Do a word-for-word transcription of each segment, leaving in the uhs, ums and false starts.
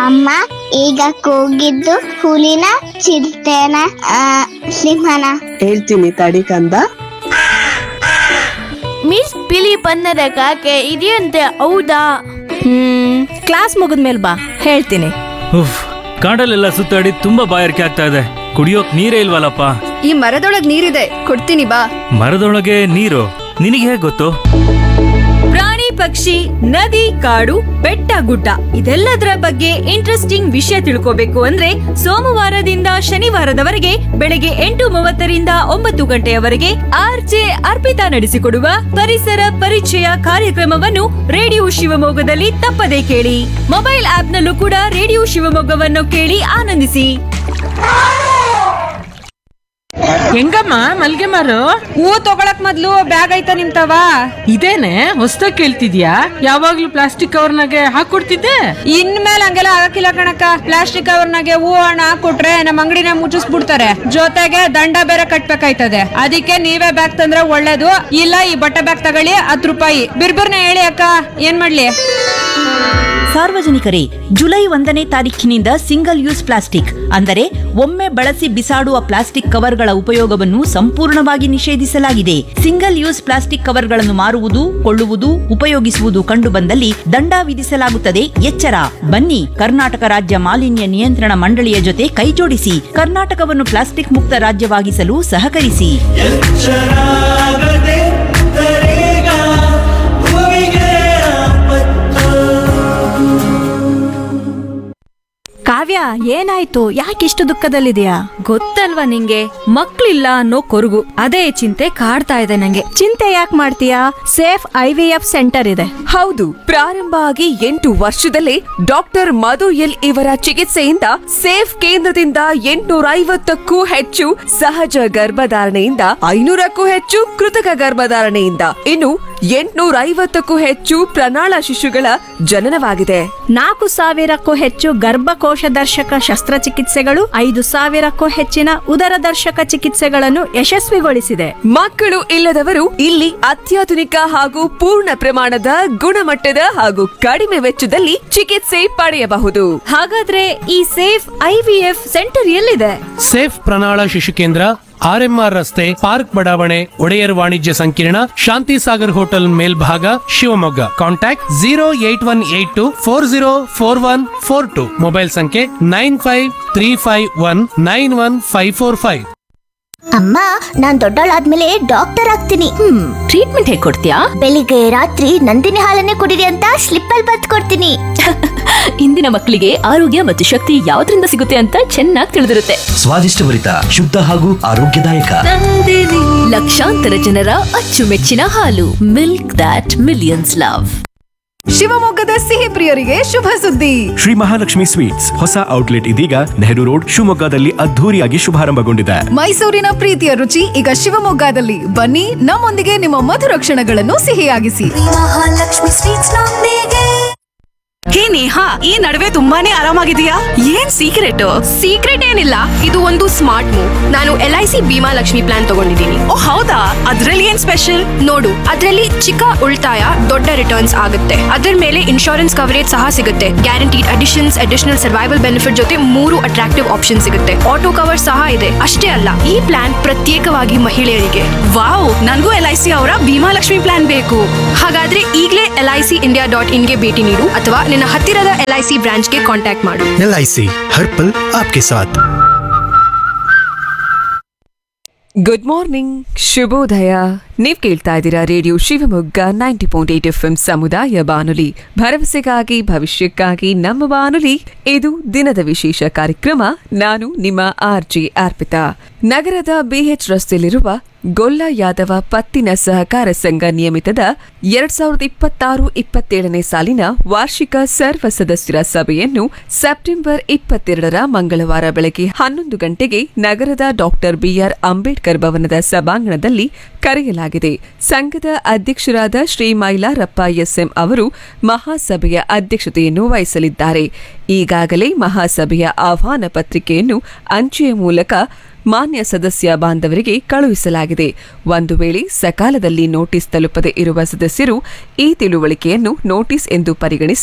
ಅಮ್ಮ ಈಗ ಕೂಗಿದ್ದು ಹುಲಿನ ಚಿರತೆನ ಆ, ಸಿಂಹನ? ಹೇಳ್ತೀನಿ ತಡಿ ಕಂದ. ಮಿಸ್ ಬಿಳಿ ಬಣ್ಣದ ಕಾಗೆ ಇದೆಯಂತೆ, ಹೌದಾ? ಹ್ಮ್ ಕ್ಲಾಸ್ ಮುಗಿದ್ಮೇಲೆ ಬಾ, ಹೇಳ್ತೀನಿ. ಉಫ್, ಕಾಡಲ್ಲೆಲ್ಲ ಸುತ್ತಾಡಿ ತುಂಬಾ ಬಾಯಾರಿಕೆ ಆಗ್ತಾ ಇದೆ. ಕುಡಿಯೋಕ್ ನೀರೇ ಇಲ್ವಲ್ಲಪ್ಪ. ಈ ಮರದೊಳಗ್ ನೀರಿದೆ, ಕೊಡ್ತೀನಿ ಬಾ. ಮರದೊಳಗೆ ನೀರು ನಿನಗೆ ಹೇಗೆ ಗೊತ್ತು? ಪ್ರಾಣಿ ಪಕ್ಷಿ ನದಿ ಕಾಡು ಬೆಟ್ಟ ಗುಡ್ಡ ಇದೆಲ್ಲದರ ಬಗ್ಗೆ ಇಂಟ್ರೆಸ್ಟಿಂಗ್ ವಿಷಯ ತಿಳ್ಕೋಬೇಕು ಅಂದ್ರೆ ಸೋಮವಾರದಿಂದ ಶನಿವಾರದವರೆಗೆ ಬೆಳಗ್ಗೆ ಎಂಟು ಮೂವತ್ತರಿಂದ ಒಂಬತ್ತು ಗಂಟೆಯವರೆಗೆ ಆರ್ಜೆ ಅರ್ಪಿತಾ ನಡೆಸಿಕೊಡುವ ಪರಿಸರ ಪರಿಚಯ ಕಾರ್ಯಕ್ರಮವನ್ನು ರೇಡಿಯೋ ಶಿವಮೊಗ್ಗದಲ್ಲಿ ತಪ್ಪದೇ ಕೇಳಿ. ಮೊಬೈಲ್ ಆಪ್ ನಲ್ಲೂ ಕೂಡ ರೇಡಿಯೋ ಶಿವಮೊಗ್ಗವನ್ನು ಕೇಳಿ ಆನಂದಿಸಿ. ಹೆಂಗಮ್ಮ ಮಲ್ಗೆ ಮಾರು? ಹೂ ತಗೊಳಕ್ ಮೊದ್ಲು ಬ್ಯಾಗ್ ಐತ ನಿಮ್ತವ? ಇದೇನೆ ಹೊಸ್ದಾಗ್ ಕೇಳ್ತಿದ್ಯಾ? ಯಾವಾಗ್ಲೂ ಪ್ಲಾಸ್ಟಿಕ್ ಕವರ್ನಾಗೆ ಹಾಕೊಡ್ತಿದ್ದೆ. ಇನ್ಮೇಲೆ ಹಂಗೆಲ್ಲ ಆಗಕ್ಕಿಲ್ಲ ಕಣಕ್ಕ. ಪ್ಲಾಸ್ಟಿಕ್ ಕವರ್ನಾಗೆ ಹೂ ಹಣ ಹಾಕೊಟ್ರೆ ನಮ್ ಅಂಗಡಿನ ಮುಚ್ಚಿಸ್ಬಿಡ್ತಾರೆ, ಜೊತೆಗೆ ದಂಡ ಬೇರೆ ಕಟ್ಬೇಕಾಯ್ತದೆ. ಅದಕ್ಕೆ ನೀವೇ ಬ್ಯಾಗ್ ತಂದ್ರೆ ಒಳ್ಳೇದು. ಇಲ್ಲ ಈ ಬಟ್ಟೆ ಬ್ಯಾಗ್ ತಗೊಳ್ಳಿ, ಹತ್ತು ರೂಪಾಯಿ. ಬಿರ್ಬಿರ್ನ ಹೇಳಿ ಅಕ್ಕ, ಏನ್ ಮಾಡ್ಲಿ? ಸಾರ್ವಜನಿಕರೇ, ಜುಲೈ ಒಂದನೇ ತಾರೀಖಿನಿಂದ ಸಿಂಗಲ್ ಯೂಸ್ ಪ್ಲಾಸ್ಟಿಕ್ ಅಂದರೆ ಒಮ್ಮೆ ಬಳಸಿ ಬಿಸಾಡುವ ಪ್ಲಾಸ್ಟಿಕ್ ಕವರ್ಗಳ ಉಪಯೋಗವನ್ನು ಸಂಪೂರ್ಣವಾಗಿ ನಿಷೇಧಿಸಲಾಗಿದೆ. ಸಿಂಗಲ್ ಯೂಸ್ ಪ್ಲಾಸ್ಟಿಕ್ ಕವರ್ಗಳನ್ನು ಮಾರುವುದು, ಕೊಳ್ಳುವುದು, ಉಪಯೋಗಿಸುವುದು ಕಂಡುಬಂದಲ್ಲಿ ದಂಡ ವಿಧಿಸಲಾಗುತ್ತದೆ. ಎಚ್ಚರ! ಬನ್ನಿ, ಕರ್ನಾಟಕ ರಾಜ್ಯ ಮಾಲಿನ್ಯ ನಿಯಂತ್ರಣ ಮಂಡಳಿಯ ಜೊತೆ ಕೈಜೋಡಿಸಿ ಕರ್ನಾಟಕವನ್ನು ಪ್ಲಾಸ್ಟಿಕ್ ಮುಕ್ತ ರಾಜ್ಯವಾಗಿಸಲು ಸಹಕರಿಸಿ. ಕಾವ್ಯ, ಏನಾಯ್ತು? ಯಾಕಿಷ್ಟು ದುಃಖದಲ್ಲಿದೆಯಾ? ಗೊತ್ತಲ್ವಾ ನಿಂಗೆ, ಮಕ್ಳಿಲ್ಲ ಅನ್ನೋ ಕೊರಗು, ಅದೇ ಚಿಂತೆ ಕಾಡ್ತಾ ಇದೆ ನಂಗೆ. ಚಿಂತೆ ಯಾಕೆ ಮಾಡ್ತೀಯಾ? Safe I V F centre ಇದೆ. ಹೌದು, ಪ್ರಾರಂಭ ಆಗಿ ಎಂಟು ವರ್ಷದಲ್ಲೇ ಡಾಕ್ಟರ್ ಮಧು ಎಲ್ ಇವರ ಚಿಕಿತ್ಸೆಯಿಂದ ಸೇಫ್ ಕೇಂದ್ರದಿಂದ ಎಂಟುನೂರ ಐವತ್ತಕ್ಕೂ ಹೆಚ್ಚು ಸಹಜ ಗರ್ಭಧಾರಣೆಯಿಂದ ಐನೂರಕ್ಕೂ ಹೆಚ್ಚು ಕೃತಕ ಗರ್ಭಧಾರಣೆಯಿಂದ ಇನ್ನು ಎಂಟುನೂರ ಐವತ್ತಕ್ಕೂ ಹೆಚ್ಚು ಪ್ರಣಾಳ ಶಿಶುಗಳ ಜನನವಾಗಿದೆ. ನಾಲ್ಕು ಸಾವಿರಕ್ಕೂ ಹೆಚ್ಚು ಗರ್ಭಕೋಶ ದರ್ಶಕ ಶಸ್ತ್ರಚಿಕಿತ್ಸೆಗಳು, ಐದು ಸಾವಿರಕ್ಕೂ ಹೆಚ್ಚಿನ ಉದರ ದರ್ಶಕ ಚಿಕಿತ್ಸೆಗಳನ್ನು ಯಶಸ್ವಿಗೊಳಿಸಿದೆ. ಮಕ್ಕಳು ಇಲ್ಲದವರು ಇಲ್ಲಿ ಅತ್ಯಾಧುನಿಕ ಹಾಗೂ ಪೂರ್ಣ ಪ್ರಮಾಣದ ಗುಣಮಟ್ಟದ ಹಾಗೂ ಕಡಿಮೆ ವೆಚ್ಚದಲ್ಲಿ ಚಿಕಿತ್ಸೆ ಪಡೆಯಬಹುದು. ಹಾಗಾದ್ರೆ ಈ safe I V F centre ಎಲ್ಲಿದೆ? ಸೇಫ್ ಪ್ರಣಾಳ ಶಿಶು ಕೇಂದ್ರ, ಆರ್ ಎಂ ಆರ್ ರಸ್ತೆ, ಪಾರ್ಕ್ ಬಡಾವಣೆ, ಒಡೆಯರ್ ವಾಣಿಜ್ಯ ಸಂಕೀರ್ಣ, ಶಾಂತಿ ಸಾಗರ್ ಹೋಟೆಲ್ ಮೇಲ್ಭಾಗ, Shivamogga. Contact zero eight one eight to four zero four one four to. Mobile ಸಂಖ್ಯೆ nine five three five one nine one five four five. ಅಮ್ಮ, ನಾನ್ ದೊಡ್ಡವಳಾದ್ಮೇಲೆ doctor ಆಗ್ತೀನಿ. ಹ್ಮ್ ಟ್ರೀಟ್ಮೆಂಟ್ ಹೇಗೆ ಕೊಡ್ತೀಯಾ? ಬೆಳಿಗ್ಗೆ ರಾತ್ರಿ ನಂದಿನಿ ಹಾಲನ್ನೇ ಕುಡಿರಿ ಅಂತ ಸ್ಲಿಪ್ ಅಲ್ಲಿ ಬರೆದು ಕೊಡ್ತೀನಿ. ಇಂದಿನ ಮಕ್ಕಳಿಗೆ ಆರೋಗ್ಯ ಮತ್ತು ಶಕ್ತಿ ಯಾವ್ದ್ರಿಂದ ಸಿಗುತ್ತೆ ಅಂತ ಚೆನ್ನಾಗಿ ತಿಳಿದಿರುತ್ತೆ. ಸ್ವಾದಿಷ್ಟಭರಿತ, ಶುದ್ಧ ಹಾಗೂ ಆರೋಗ್ಯದಾಯಕ ಲಕ್ಷಾಂತರ ಜನರ ಅಚ್ಚುಮೆಚ್ಚಿನ ಹಾಲು. Milk that millions love. ಶಿವಮೊಗ್ಗದ ಸಿಹಿ ಪ್ರಿಯರಿಗೆ ಶುಭ ಸುದ್ದಿ. ಶ್ರೀ ಮಹಾಲಕ್ಷ್ಮಿ ಸ್ವೀಟ್ಸ್ ಹೊಸ ಔಟ್ಲೆಟ್ ಇದೀಗ ನೆಹರು ರೋಡ್ ಶಿವಮೊಗ್ಗದಲ್ಲಿ ಅದ್ಧೂರಿಯಾಗಿ ಶುಭಾರಂಭಗೊಂಡಿದೆ. ಮೈಸೂರಿನ ಪ್ರೀತಿಯ ರುಚಿ ಈಗ ಶಿವಮೊಗ್ಗದಲ್ಲಿ. ಬನ್ನಿ, ನಮ್ಮೊಂದಿಗೆ ನಿಮ್ಮ ಮಧುರ ಕ್ಷಣಗಳನ್ನು ಸಿಹಿಯಾಗಿಸಿ. ಮಹಾಲಕ್ಷ್ಮಿ ಸ್ವೀಟ್ಸ್ ನೊಂದಿಗೆ. ಹೇ ನೇಹಾ, ಈ ನಡುವೆ ತುಂಬಾನೇ ಆರಾಮಾಗಿದೆಯಾ? ಏನ್ ಸೀಕ್ರೆಟ್? ಸೀಕ್ರೆಟ್ ಏನಿಲ್ಲ, ಇದು ಒಂದು ಸ್ಮಾರ್ಟ್ ಮೂವ್. ನಾನು L I C Bima Lakshmi plan ತಗೊಂಡಿದ್ದೀನಿ. ಓ ಹೌದಾ? ಅದ್ರಲ್ಲಿ ಏನ್ ಸ್ಪೆಷಲ್? ನೋಡು, ಅದ್ರಲ್ಲಿ ಚಿಕ್ಕ ಉಳಿತಾಯ, ದೊಡ್ಡ ರಿಟರ್ನ್ಸ್ ಆಗುತ್ತೆ. ಅದ್ರ ಮೇಲೆ ಇನ್ಶೂರೆನ್ಸ್ ಕವರೇಜ್ ಸಹ ಸಿಗುತ್ತೆ. Guaranteed additions, additional survival benefit ಜೊತೆ ಮೂರು ಅಟ್ರಾಕ್ಟಿವ್ ಆಪ್ಷನ್ ಸಿಗುತ್ತೆ. ಆಟೋ ಕವರ್ ಸಹ ಇದೆ. ಅಷ್ಟೇ ಅಲ್ಲ, ಈ ಪ್ಲಾನ್ ಪ್ರತ್ಯೇಕವಾಗಿ ಮಹಿಳೆಯರಿಗೆ. ವಾವ್, ನನಗೂ ಎಲ್ ಐ ಸಿ ಅವರ ಬೀಮಾ ಲಕ್ಷ್ಮಿ ಪ್ಲಾನ್ ಬೇಕು. ಹಾಗಾದ್ರೆ ಈಗಲೇ L I C India dot ಇನ್ಗೆ ಭೇಟಿ ನೀಡು ಅಥವಾ ನಿನ್ನ ಹತ್ತಿರದ ಎಲ್ ಐ ಸಿ ಬ್ರಾಂಚ್ಗೆ ಕಾಂಟ್ಯಾಕ್ಟ್ ಮಾಡು. ಎಲ್ ಐ ಸಿ ಹರ್ ಪಲ್ ಆಪ್ಕೆ ಸಾಥ್. ಗುಡ್ ಮಾರ್ನಿಂಗ್, ಶುಭೋದಯ. ನೀವ್ ಕೇಳ್ತಾ ಇದ್ದೀರಾ radio Shivamogga ninety point eight F M ಸಮುದಾಯ ಬಾನುಲಿ, ಭರವಸೆಗಾಗಿ ಭವಿಷ್ಯಕ್ಕಾಗಿ ನಮ್ಮ ಬಾನುಲಿ. ಇದು ದಿನದ ವಿಶೇಷ ಕಾರ್ಯಕ್ರಮ. ನಾನು ನಿಮ್ಮ ಆರ್ ಜೆ ಅರ್ಪಿತಾ. ನಗರದ ಬಿಎಚ್ ರಸ್ತೆಯಲ್ಲಿರುವ ಗೊಲ್ಲ ಯಾದವ ಪತ್ತಿನ ಸಹಕಾರ ಸಂಘ ನಿಯಮಿತದ ಎರಡ್ ಸಾವಿರದ ಇಪ್ಪತ್ತಾರು ಇಪ್ಪತ್ತೇಳನೇ ಸಾಲಿನ ವಾರ್ಷಿಕ ಸರ್ವ ಸದಸ್ಯರ ಸಭೆಯನ್ನು ಸೆಪ್ಟೆಂಬರ್ ಇಪ್ಪತ್ತೆರಡರ ಮಂಗಳವಾರ ಬೆಳಗ್ಗೆ ಹನ್ನೊಂದು ಗಂಟೆಗೆ ನಗರದ ಡಾಕ್ಟರ್ ಬಿಆರ್ ಅಂಬೇಡ್ಕರ್ ಭವನದ ಸಭಾಂಗಣದಲ್ಲಿ ಕರೆಯಲಾಗಿದೆ. ಸಂಘದ ಅಧ್ಯಕ್ಷರಾದ ಶ್ರೀ ಮೈಲಾರಪ್ಪ ಎಸ್ಎಂ ಅವರು ಮಹಾಸಭೆಯ ಅಧ್ಯಕ್ಷತೆಯನ್ನು ವಹಿಸಲಿದ್ದಾರೆ. ಈಗಾಗಲೇ ಮಹಾಸಭೆಯ ಆಹ್ವಾನ ಪತ್ರಿಕೆಯನ್ನು ಅಂಚೆಯ ಮೂಲಕ ಮಾನ್ಯ ಸದಸ್ಯ ಬಾಂಧವರಿಗೆ ಕಳುಹಿಸಲಾಗಿದೆ. ಒಂದು ವೇಳೆ ಸಕಾಲದಲ್ಲಿ ನೋಟಿಸ್ ತಲುಪದೆ ಇರುವ ಸದಸ್ಯರು ಈ ತಿಳುವಳಿಕೆಯನ್ನು ನೋಟಿಸ್ ಎಂದು ಪರಿಗಣಿಸಿ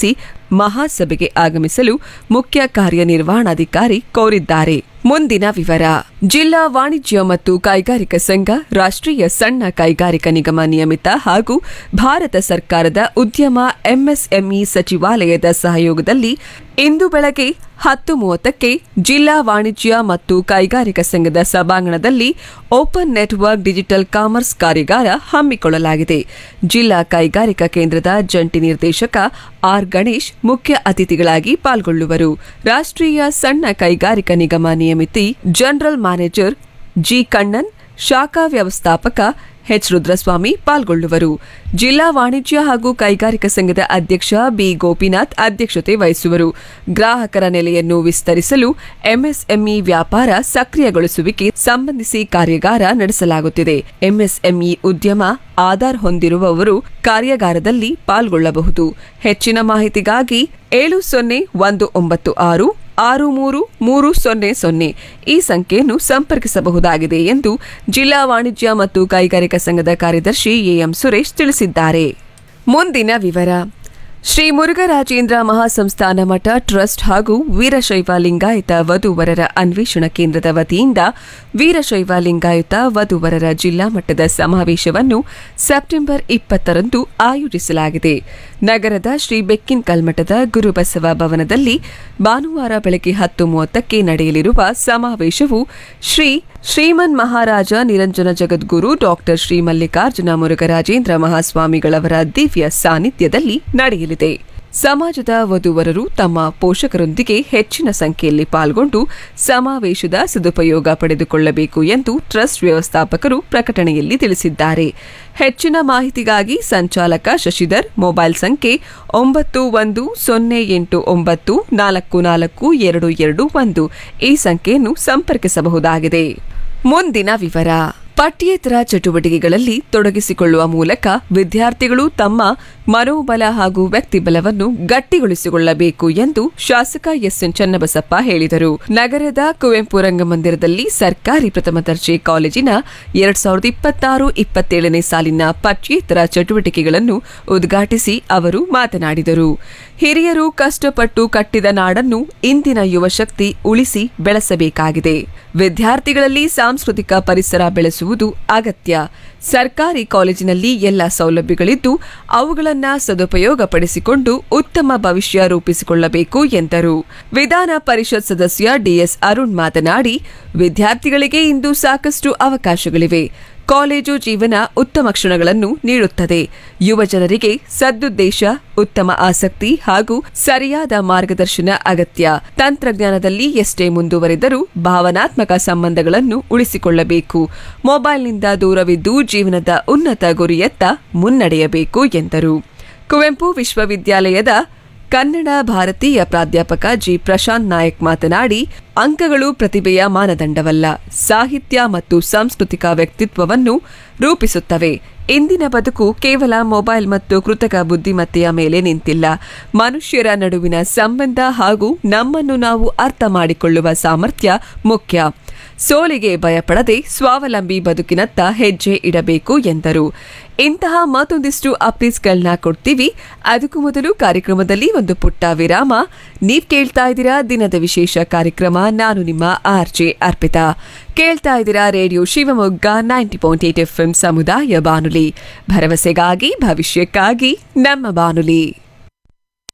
ಮಹಾಸಭೆಗೆ ಆಗಮಿಸಲು ಮುಖ್ಯ ಕಾರ್ಯನಿರ್ವಹಣಾಧಿಕಾರಿ ಕೋರಿದ್ದಾರೆ. ಮುಂದಿನ ವಿವರ. ಜಿಲ್ಲಾ ವಾಣಿಜ್ಯ ಮತ್ತು ಕೈಗಾರಿಕಾ ಸಂಘ, ರಾಷ್ಟ್ರೀಯ ಸಣ್ಣ ಕೈಗಾರಿಕಾ ನಿಗಮ ನಿಯಮಿತ ಹಾಗೂ ಭಾರತ ಸರ್ಕಾರದ ಉದ್ಯಮ ಎಂಎಸ್ಎಂಇ ಸಚಿವಾಲಯದ ಸಹಯೋಗದಲ್ಲಿ ಇಂದು ಬೆಳಗ್ಗೆ ಹತ್ತು ಮೂವತ್ತಕ್ಕೆ ಜಿಲ್ಲಾ ವಾಣಿಜ್ಯ ಮತ್ತು ಕೈಗಾರಿಕಾ ಸಂಘದ ಸಭಾಂಗಣದಲ್ಲಿ ಓಪನ್ ನೆಟ್ವರ್ಕ್ ಡಿಜಿಟಲ್ ಕಾಮರ್ಸ್ ಕಾರ್ಯಾಗಾರ ಹಮ್ಮಿಕೊಳ್ಳಲಾಗಿದೆ. ಜಿಲ್ಲಾ ಕೈಗಾರಿಕಾ ಕೇಂದ್ರದ ಜಂಟಿ ನಿರ್ದೇಶಕ ಆರ್ ಗಣೇಶ್ ಮುಖ್ಯ ಅತಿಥಿಗಳಾಗಿ ಪಾಲ್ಗೊಳ್ಳುವರು. ರಾಷ್ಟ್ರೀಯ ಸಣ್ಣ ಕೈಗಾರಿಕಾ ನಿಗಮ ನಿಯಮಿತಿ ಜನರಲ್ ಮ್ಯಾನೇಜರ್ ಜಿ ಕಣ್ಣನ್, ಶಾಖಾ ವ್ಯವಸ್ಥಾಪಕ ಎಚ್ ರುದ್ರಸ್ವಾಮಿ ಪಾಲ್ಗೊಳ್ಳುವರು. ಜಿಲ್ಲಾ ವಾಣಿಜ್ಯ ಹಾಗೂ ಕೈಗಾರಿಕಾ ಸಂಘದ ಅಧ್ಯಕ್ಷ ಬಿ ಗೋಪಿನಾಥ್ ಅಧ್ಯಕ್ಷತೆ ವಹಿಸುವರು. ಗ್ರಾಹಕರ ನೆಲೆಯನ್ನು ವಿಸ್ತರಿಸಲು ಎಂಎಸ್ಎಂಇ ವ್ಯಾಪಾರ ಸಕ್ರಿಯಗೊಳಿಸುವಿಕೆ ಸಂಬಂಧಿಸಿ ಕಾರ್ಯಾಗಾರ ನಡೆಸಲಾಗುತ್ತಿದೆ. ಎಂಎಸ್ಎಂಇ ಉದ್ಯಮ ಆಧಾರ್ ಹೊಂದಿರುವವರು ಕಾರ್ಯಾಗಾರದಲ್ಲಿ ಪಾಲ್ಗೊಳ್ಳಬಹುದು. ಹೆಚ್ಚಿನ ಮಾಹಿತಿಗಾಗಿ ಏಳು ಸೊನ್ನೆ ಒಂದು ಒಂಬತ್ತು ಆರು ಆರು ಮೂರು ಮೂರು ಸೊನ್ನೆ ಸೊನ್ನೆ ಈ ಸಂಖ್ಯೆಯನ್ನು ಸಂಪರ್ಕಿಸಬಹುದಾಗಿದೆ ಎಂದು ಜಿಲ್ಲಾ ವಾಣಿಜ್ಯ ಮತ್ತು ಕೈಗಾರಿಕಾ ಸಂಘದ ಕಾರ್ಯದರ್ಶಿ ಎಎಂ ಸುರೇಶ್ ತಿಳಿಸಿದ್ದಾರೆ. ಮುಂದಿನ ವಿವರ. ಶ್ರೀ ಮುರುಘರಾಜೇಂದ್ರ ಮಹಾಸಂಸ್ಥಾನ ಮಠ ಟ್ರಸ್ಟ್ ಹಾಗೂ ವೀರಶೈವ ಲಿಂಗಾಯತ ವಧುವರರ ಅನ್ವೇಷಣಾ ಕೇಂದ್ರದ ವತಿಯಿಂದ ವೀರಶೈವ ಲಿಂಗಾಯತ ವಧುವರರ ಜಿಲ್ಲಾ ಮಟ್ಟದ ಸಮಾವೇಶವನ್ನು ಸೆಪ್ಟೆಂಬರ್ ಇಪ್ಪತ್ತರಂದು ಆಯೋಜಿಸಲಾಗಿದೆ. ನಗರದ ಶ್ರೀ ಬೆಕ್ಕಿನ ಕಲ್ಮಠದ ಗುರುಬಸವ ಭವನದಲ್ಲಿ ಭಾನುವಾರ ಬೆಳಗ್ಗೆ ಹತ್ತು ಮೂವತ್ತಕ್ಕೆ ನಡೆಯಲಿರುವ ಸಮಾವೇಶವು ಶ್ರೀ ಶ್ರೀಮನ್ ಮಹಾರಾಜ ನಿರಂಜನ ಜಗದ್ಗುರು ಡಾಕ್ಟರ್ ಶ್ರೀ ಮಲ್ಲಿಕಾರ್ಜುನ ಮುರುಘರಾಜೇಂದ್ರ ಮಹಾಸ್ವಾಮಿಗಳವರ ದಿವ್ಯ ಸಾನ್ನಿಧ್ಯದಲ್ಲಿ ನಡೆಯಲಿದೆ. ಸಮಾಜದ ವಧುವರರು ತಮ್ಮ ಪೋಷಕರೊಂದಿಗೆ ಹೆಚ್ಚಿನ ಸಂಖ್ಯೆಯಲ್ಲಿ ಪಾಲ್ಗೊಂಡು ಸಮಾವೇಶದ ಸದುಪಯೋಗ ಪಡೆದುಕೊಳ್ಳಬೇಕು ಎಂದು ಟ್ರಸ್ಟ್ ವ್ಯವಸ್ಥಾಪಕರು ಪ್ರಕಟಣೆಯಲ್ಲಿ ತಿಳಿಸಿದ್ದಾರೆ. ಹೆಚ್ಚಿನ ಮಾಹಿತಿಗಾಗಿ ಸಂಚಾಲಕ ಶಶಿಧರ್ ಮೊಬೈಲ್ ಸಂಖ್ಯೆ ಒಂಬತ್ತು ಒಂದು ಸೊನ್ನೆ ಎಂಟು ಒಂಬತ್ತು ನಾಲ್ಕು ನಾಲ್ಕು ಎರಡು ಎರಡು ಒಂದು ಈ ಸಂಖ್ಯೆಯನ್ನು ಸಂಪರ್ಕಿಸಬಹುದಾಗಿದೆ. ಮುಂದಿನ ವಿವರ. ಪಠ್ಯೇತರ ಚಟುವಟಿಕೆಗಳಲ್ಲಿ ತೊಡಗಿಸಿಕೊಳ್ಳುವ ಮೂಲಕ ವಿದ್ಯಾರ್ಥಿಗಳು ತಮ್ಮ ಮನೋಬಲ ಹಾಗೂ ವ್ಯಕ್ತಿಬಲವನ್ನು ಗಟ್ಟಿಗೊಳಿಸಿಕೊಳ್ಳಬೇಕು ಎಂದು ಶಾಸಕ ಎಸ್ಎನ್ ಚನ್ನಬಸಪ್ಪ ಹೇಳಿದರು. ನಗರದ ಕುವೆಂಪು ರಂಗಮಂದಿರದಲ್ಲಿ ಸರ್ಕಾರಿ ಪ್ರಥಮ ದರ್ಜೆ ಕಾಲೇಜಿನ ಎರಡ್ ಸಾವಿರದ ಇಪ್ಪತ್ತಾರು ಇಪ್ಪತ್ತೇಳನೇ ಸಾಲಿನ ಪಠ್ಯೇತರ ಚಟುವಟಿಕೆಗಳನ್ನು ಉದ್ಘಾಟಿಸಿ ಅವರು ಮಾತನಾಡಿದರು. ಹಿರಿಯರು ಕಷ್ಟಪಟ್ಟು ಕಟ್ಟಿದ ನಾಡನ್ನು ಇಂದಿನ ಯುವಶಕ್ತಿ ಉಳಿಸಿ ಬೆಳೆಸಬೇಕಾಗಿದೆ. ವಿದ್ಯಾರ್ಥಿಗಳಲ್ಲಿ ಸಾಂಸ್ಕೃತಿಕ ಪರಿಸರ ಬೆಳೆಸುವುದು ಅಗತ್ಯ. ಸರ್ಕಾರಿ ಕಾಲೇಜಿನಲ್ಲಿ ಎಲ್ಲ ಸೌಲಭ್ಯಗಳಿದ್ದು ಅವುಗಳನ್ನು ಸದುಪಯೋಗಪಡಿಸಿಕೊಂಡು ಉತ್ತಮ ಭವಿಷ್ಯ ರೂಪಿಸಿಕೊಳ್ಳಬೇಕು ಎಂದರು. ವಿಧಾನ ಪರಿಷತ್ ಸದಸ್ಯ ಡಿಎಸ್ ಅರುಣ್ ಮಾತನಾಡಿ, ವಿದ್ಯಾರ್ಥಿಗಳಿಗೆ ಇಂದು ಸಾಕಷ್ಟು ಅವಕಾಶಗಳಿವೆ. ಕಾಲೇಜು ಜೀವನ ಉತ್ತಮ ಕ್ಷಣಗಳನ್ನು ನೀಡುತ್ತದೆ. ಯುವ ಜನರಿಗೆ ಸದುದ್ದೇಶ, ಉತ್ತಮ ಆಸಕ್ತಿ ಹಾಗೂ ಸರಿಯಾದ ಮಾರ್ಗದರ್ಶನ ಅಗತ್ಯ. ತಂತ್ರಜ್ಞಾನದಲ್ಲಿ ಎಷ್ಟೇ ಮುಂದುವರೆದರೂ ಭಾವನಾತ್ಮಕ ಸಂಬಂಧಗಳನ್ನು ಉಳಿಸಿಕೊಳ್ಳಬೇಕು. ಮೊಬೈಲ್ನಿಂದ ದೂರವಿದ್ದು ಜೀವನದ ಉನ್ನತ ಗುರಿಯತ್ತ ಮುನ್ನಡೆಯಬೇಕು ಎಂದರು. ಕುವೆಂಪು ವಿಶ್ವವಿದ್ಯಾಲಯದ ಕನ್ನಡ ಭಾರತೀಯ ಪ್ರಾಧ್ಯಾಪಕ ಜಿ ಪ್ರಶಾಂತ್ ನಾಯಕ್ ಮಾತನಾಡಿ, ಅಂಕಗಳು ಪ್ರತಿಭೆಯ ಮಾನದಂಡವಲ್ಲ, ಸಾಹಿತ್ಯ ಮತ್ತು ಸಾಂಸ್ಕೃತಿಕ ವ್ಯಕ್ತಿತ್ವವನ್ನು ರೂಪಿಸುತ್ತವೆ. ಇಂದಿನ ಬದುಕು ಕೇವಲ ಮೊಬೈಲ್ ಮತ್ತು ಕೃತಕ ಬುದ್ಧಿಮತ್ತೆಯ ಮೇಲೆ ನಿಂತಿಲ್ಲ. ಮನುಷ್ಯರ ನಡುವಿನ ಸಂಬಂಧ ಹಾಗೂ ನಮ್ಮನ್ನು ನಾವು ಅರ್ಥ ಮಾಡಿಕೊಳ್ಳುವ ಸಾಮರ್ಥ್ಯ ಮುಖ್ಯ. ಸೋಲಿಗೆ ಭಯಪಡದೆ ಸ್ವಾವಲಂಬಿ ಬದುಕಿನತ್ತ ಹೆಜ್ಜೆ ಇಡಬೇಕು ಎಂದರು. ಇಂತಹ ಮತ್ತೊಂದಿಷ್ಟು ಅಪ್ಡೇಟ್ಸ್ಗಳನ್ನ ಕೊಡ್ತೀವಿ. ಅದಕ್ಕೂ ಮೊದಲು ಕಾರ್ಯಕ್ರಮದಲ್ಲಿ ಒಂದು ಪುಟ್ಟ ವಿರಾಮ. ನೀವ್ ಕೇಳ್ತಾ ಇದ್ದೀರಾ ದಿನದ ವಿಶೇಷ ಕಾರ್ಯಕ್ರಮ. ನಾನು ನಿಮ್ಮ ಆರ್ ಜೆ ಅರ್ಪಿತಾ. ಕೇಳ್ತಾ ಇದ್ದೀರಾ radio Shivamogga ninety point eight F M ಸಮುದಾಯ ಬಾನುಲಿ, ಭರವಸೆಗಾಗಿ ಭವಿಷ್ಯಕ್ಕಾಗಿ ನಮ್ಮ ಬಾನುಲಿ.